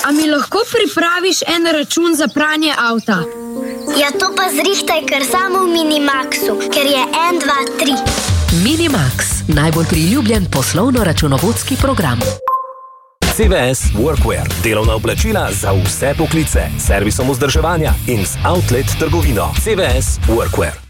a mi lahko pripraviš en račun za pranje avta? Ja, to pa zrihtaj kar samo v Minimaxu, ker je 1, 2, 3. Minimax, najbolj priljubljen poslovno-računovodski program. CVS Workwear, delovna oblačila za vse poklice, servisom vzdrževanja in z outlet trgovino. CVS Workwear.